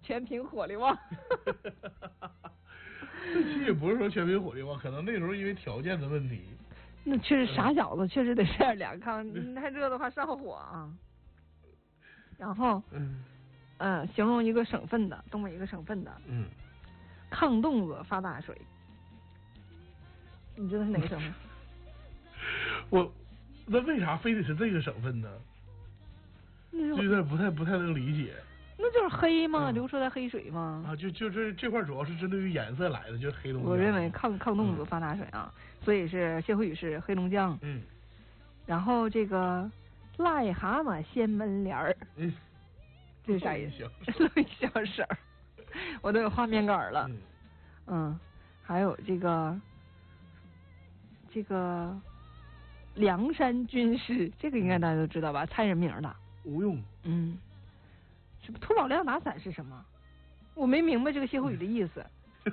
全凭火力旺。 这其实也不是说全凭火力旺，可能那时候因为条件的问题。 那确实傻小子，确实得晒两炕，你太热的话上火啊。然后，形容一个省份的，东北一个省份的，炕洞子发大水，你知道是哪个省份？ 那为啥非得是这个省份呢？就有点不太能理解。 那就是黑嘛，流出来黑水嘛。 啊，就这块主要是针对于颜色来的，就是黑龙江。 我认为炕洞子发大水啊，所以是歇后语是黑龙江。然后这个癞蛤蟆掀门帘儿，这是啥意思？露一小手儿，我都有画面感了。还有这个梁山军师，这个应该大家都知道吧？猜人名的。 吴用。 什么秃宝亮打伞是什么？我没明白这个歇后语的意思。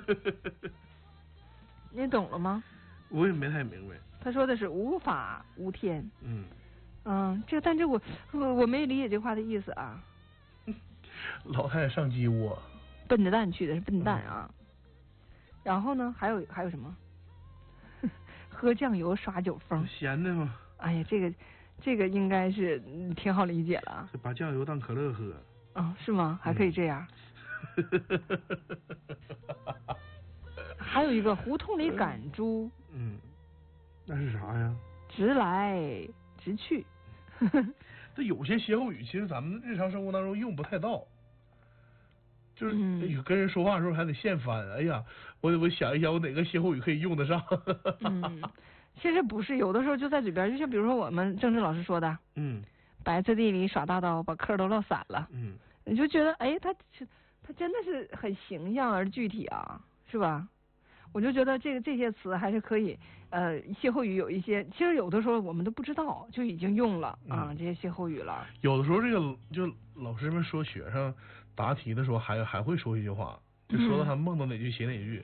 你懂了吗？ 我也没太明白。 他说的是无法无天。但这我没理解这话的意思啊。 老太太上鸡窝。 奔着蛋去的是笨蛋啊。然后呢，还有什么？喝酱油耍酒疯。 咸的吗？ 哎呀，这个应该是挺好理解了。 把酱油当可乐喝。 是吗？还可以这样。还有一个胡同里赶猪。 那是啥呀？ 直来直去。 这有些歇后语其实咱们日常生活当中用不太到，就是跟人说话的时候还得现翻。哎呀，我想一想，我哪个歇后语可以用得上？ 其实不是，有的时候就在嘴边，就像比如说我们政治老师说的，白菜地里耍大刀，把课都落散了。你就觉得哎，他真的是很形象而具体啊，是吧？我就觉得这些词还是可以，歇后语有一些，其实有的时候我们都不知道就已经用了这些歇后语了。 有的时候这个就老师们说学生答题的时候还会说一句话，就说到他梦到哪句写哪句。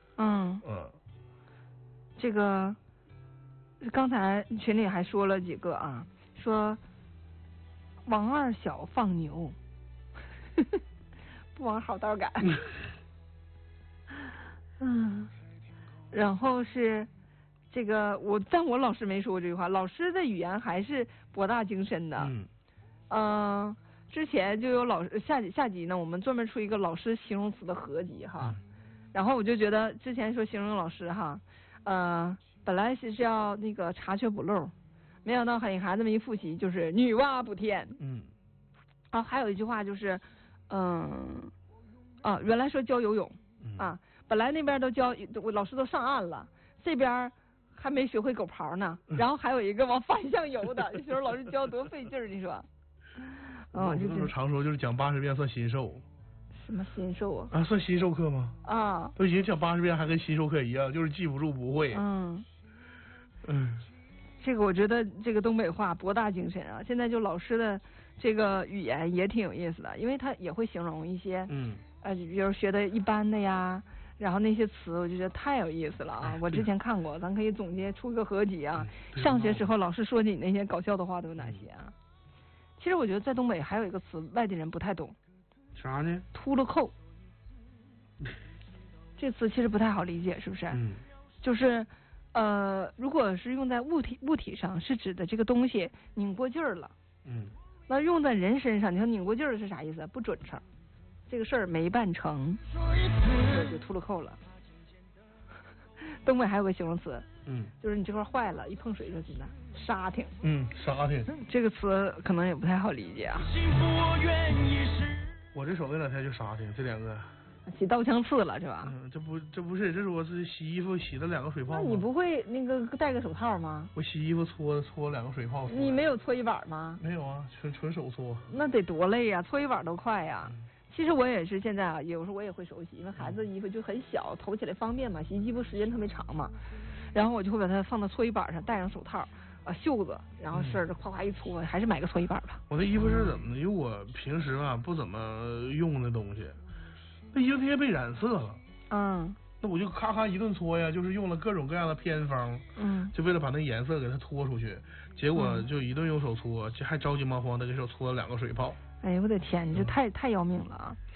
这个刚才群里还说了几个啊，说王二小放牛。不往好道赶。然后是这个但我老师没说过这句话，老师的语言还是博大精深的。之前就有老师下集呢，我们专门出一个老师形容词的合集哈。然后我就觉得之前说形容老师哈，本来是要那个查缺补漏，没想到给孩子们一复习就是女娲补天。还有一句话就是原来说教游泳本来那边都教，老师都上岸了，这边还没学会狗刨呢，然后还有一个往反向游的，这时候老师教多费劲儿，你说？ 就是常说就是讲80遍算新授。 什么新授啊？算新授课吗？都已经讲80遍，还跟新授课一样，就是记不住不会。 这个我觉得这个东北话博大精深啊！现在就老师的这个语言也挺有意思的，因为他也会形容一些比如学的一般的呀，然后那些词我就觉得太有意思了啊！我之前看过，咱可以总结出个合集啊。上学时候老师说你那些搞笑的话都有哪些啊？其实我觉得在东北还有一个词外地人不太懂。 啥呢？ 秃噜扣。这词其实不太好理解，是不是？就是如果是用在物体上，是指的这个东西拧过劲儿了。那用在人身上，你说拧过劲儿是啥意思？不准成，这个事儿没办成，就秃噜扣了。东北还有个形容词，就是你这块坏了，一碰水就怎么沙挺。 沙挺。 这个词可能也不太好理解啊。 我这手那两天就沙挺，这两个。 起刀枪刺了是吧？ 这不是，这是我是洗衣服洗了2个水泡。 那你不会那个戴个手套吗？ 我洗衣服搓2个水泡。 你没有搓衣板吗？ 没有啊，纯手搓。 那得多累呀，搓衣板都快呀。其实我也是现在啊，有时候我也会手洗，因为孩子的衣服就很小，投起来方便嘛，洗衣服时间特别长嘛，然后我就会把它放到搓衣板上，戴上手套袖子，然后身儿夸夸一搓，还是买个搓衣板吧。 我的衣服是怎么的？因为我平时不怎么用那东西，那衣服直接被染色了。那我就咔咔一顿搓呀，就是用了各种各样的偏方，就为了把那颜色给它搓出去，结果就一顿用手搓，还着急忙慌的给手搓了2个水泡。 哎呦我的天，你这太要命了啊！